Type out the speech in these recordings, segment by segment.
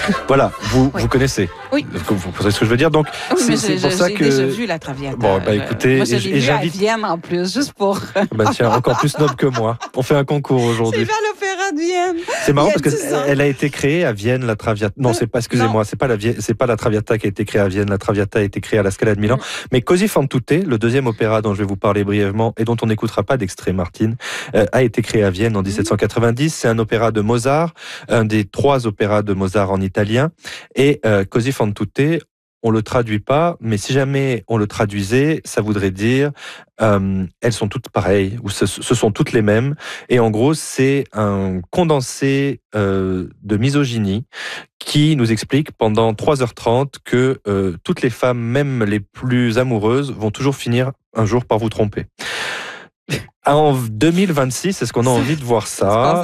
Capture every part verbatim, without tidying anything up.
Voilà, vous, Oui. vous connaissez. Oui. Vous comprenez ce que je veux dire. Donc, Oui, c'est, mais c'est j'ai, pour j'ai, ça j'ai que... déjà vu la Traviata. Bon, bah écoutez, Moi, je et, l'ai et vu à j'invite... Vienne en plus, juste pour... Bah tiens, encore plus noble que moi. On fait un concours J'ai aujourd'hui. vu à l'Opéra de Vienne. C'est marrant il y a parce dix ans. qu'elle a été créée à Vienne, la Traviata. Non, c'est pas, excusez-moi, Non. c'est pas la Vie- c'est pas la Traviata qui a été créée à Vienne. La Traviata a été créée à la Scala de Milan. Mm. Mais Così fan tutte, le deuxième opéra dont je vais vous parler brièvement et dont on n'écoutera pas d'extrait, Martine, euh, a été créé à Vienne en dix-sept cent quatre-vingt-dix. C'est un opéra de Mozart, un des trois opéras de Mozart en italien. Et euh, Così fan tutte, on le traduit pas, mais si jamais on le traduisait, ça voudrait dire euh, elles sont toutes pareilles ou ce, ce sont toutes les mêmes. Et en gros, c'est un condensé euh, de misogynie qui nous explique pendant trois heures trente que euh, toutes les femmes, même les plus amoureuses, vont toujours finir un jour par vous tromper. En deux mille vingt-six, est-ce qu'on a envie de voir ça?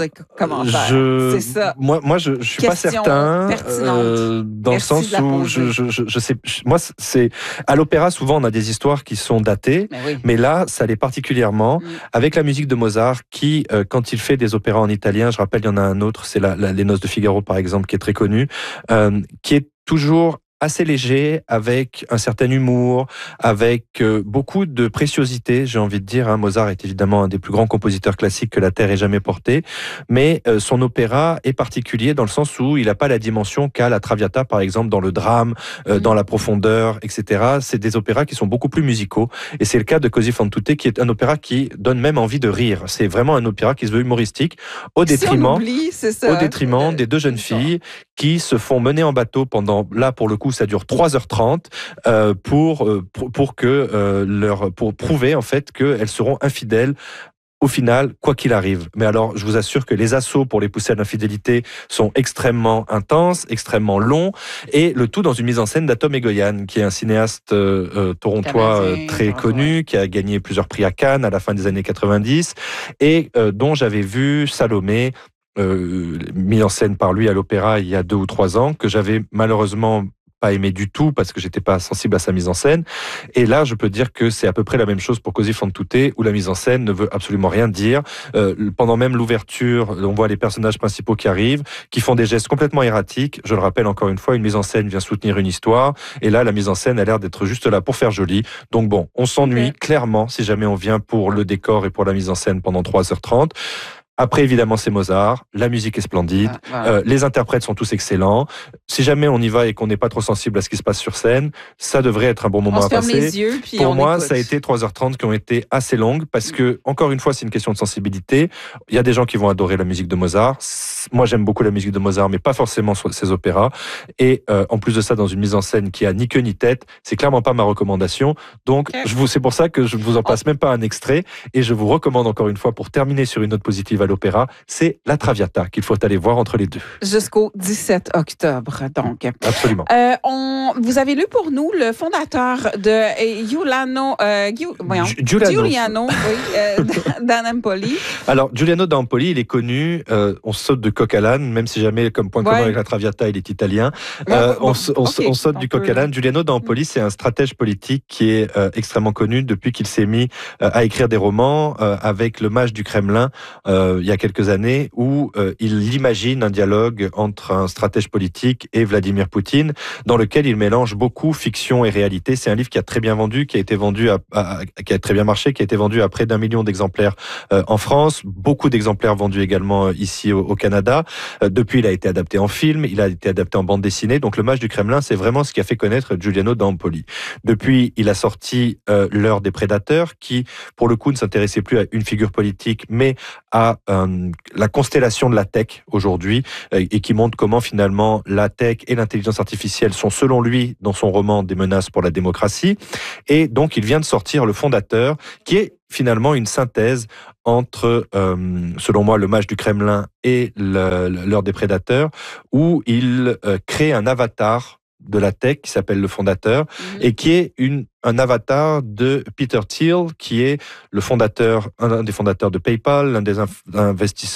Je... C'est ça. Moi, moi, je, je suis Question pas certain, euh, dans Merci le sens où je, je, je, je sais. Moi, c'est à l'opéra souvent on a des histoires qui sont datées, mais, oui. mais là, ça l'est particulièrement mm. avec la musique de Mozart, qui, euh, quand il fait des opéras en italien, je rappelle, il y en a un autre, c'est la, la, les Noces de Figaro par exemple, qui est très connu, euh, qui est toujours assez léger, avec un certain humour, avec euh, beaucoup de préciosité, j'ai envie de dire. Hein. Mozart est évidemment un des plus grands compositeurs classiques que la Terre ait jamais porté, mais euh, son opéra est particulier dans le sens où il n'a pas la dimension qu'a la Traviata, par exemple, dans le drame, euh, mmh. dans la profondeur, et cetera. C'est des opéras qui sont beaucoup plus musicaux, et c'est le cas de Così fan tutte, qui est un opéra qui donne même envie de rire. C'est vraiment un opéra qui se veut humoristique, au détriment, si on oublie, c'est ça, au détriment des deux jeunes filles qui se font mener en bateau pendant, là pour le coup, ça dure trois heures trente euh, pour, euh, pour, pour, que, euh, leur, pour prouver en fait qu'elles seront infidèles au final, quoi qu'il arrive. Mais alors, je vous assure que les assauts pour les pousser à l'infidélité sont extrêmement intenses, extrêmement longs, et le tout dans une mise en scène d'Atom Egoyan, qui est un cinéaste euh, euh, torontois euh, très connu, qui a gagné plusieurs prix à Cannes à la fin des années quatre-vingt-dix, et euh, dont j'avais vu Salomé, Euh, mis en scène par lui à l'opéra il y a deux ou trois ans, que j'avais malheureusement pas aimé du tout parce que j'étais pas sensible à sa mise en scène. Et là, je peux dire que c'est à peu près la même chose pour Così fan tutte, où la mise en scène ne veut absolument rien dire. Euh, pendant même l'ouverture, on voit les personnages principaux qui arrivent, qui font des gestes complètement erratiques. Je le rappelle encore une fois, une mise en scène vient soutenir une histoire, et là, la mise en scène a l'air d'être juste là pour faire joli. Donc bon, on s'ennuie okay. clairement si jamais on vient pour le décor et pour la mise en scène pendant trois heures trente. Après, évidemment, c'est Mozart. La musique est splendide. Ah, voilà. euh, les interprètes sont tous excellents. Si jamais on y va et qu'on n'est pas trop sensible à ce qui se passe sur scène, ça devrait être un bon moment on à passer. Les yeux, puis Pour on moi, écoute. Ça a été trois heures trente qui ont été assez longues parce que, encore une fois, c'est une question de sensibilité. Il y a des gens qui vont adorer la musique de Mozart. Moi, j'aime beaucoup la musique de Mozart, mais pas forcément ses opéras. Et euh, en plus de ça, dans une mise en scène qui a ni queue ni tête, c'est clairement pas ma recommandation. Donc, okay. je vous, c'est pour ça que je ne vous en passe oh. même pas un extrait. Et je vous recommande encore une fois, pour terminer sur une note positive à l'opéra, c'est la Traviata qu'il faut aller voir entre les deux. Jusqu'au dix-sept octobre, donc. Absolument. Euh, on, vous avez lu pour nous le fondateur de Giuliano, euh, Giu, voyons, Giuliano, Giuliano oui, euh, d'Empoli. Alors, Giuliano d'Empoli, il est connu, euh, on saute de coq à l'âne, même si jamais, comme point ouais. commun avec la Traviata, il est italien. Euh, bon, on, on, okay, on saute du coq à l'âne. Giuliano d'Empoli, c'est un stratège politique qui est euh, extrêmement connu depuis qu'il s'est mis euh, à écrire des romans euh, avec le mage du Kremlin euh, il y a quelques années, où euh, il imagine un dialogue entre un stratège politique et Vladimir Poutine, dans lequel il mélange beaucoup fiction et réalité. C'est un livre qui a très bien vendu, qui a été vendu, à, à, qui a très bien marché, qui a été vendu à près d'un million d'exemplaires euh, en France, beaucoup d'exemplaires vendus également euh, ici au, au Canada. Euh, depuis, il a été adapté en film, il a été adapté en bande dessinée. Donc, Le Mage du Kremlin, c'est vraiment ce qui a fait connaître Giuliano d'Empoli. Depuis, il a sorti euh, L'Heure des Prédateurs, qui, pour le coup, ne s'intéressait plus à une figure politique, mais à euh, la constellation de la tech aujourd'hui, euh, et qui montre comment finalement la tech et l'intelligence artificielle sont, selon lui, dans son roman, des menaces pour la démocratie. Et donc, il vient de sortir Le Fondateur, qui est finalement une synthèse entre, euh, selon moi, Le Mage du Kremlin et le, L'Heure des Prédateurs, où il euh, crée un avatar de la tech qui s'appelle Le Fondateur, mmh. et qui est une, un avatar de Peter Thiel, qui est le fondateur, un des fondateurs de PayPal, l'un des investisseurs